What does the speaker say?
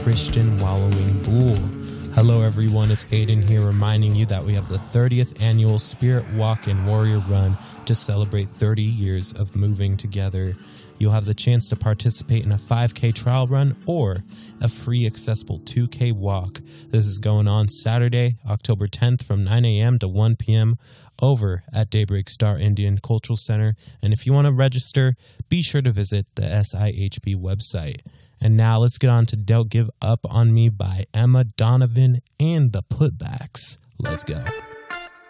Christian Wallowing Bull. Hello everyone, it's Aiden here reminding you that we have the 30th annual Spirit Walk and Warrior Run to celebrate 30 years of moving together. You'll have the chance to participate in a 5K trial run or a free accessible 2K walk. This is going on Saturday, October 10th from 9 a.m. to 1 p.m. over at Daybreak Star Indian Cultural Center. And if you want to register, be sure to visit the SIHB website. And now let's get on to Don't Give Up on Me by Emma Donovan and the Putbacks. Let's go.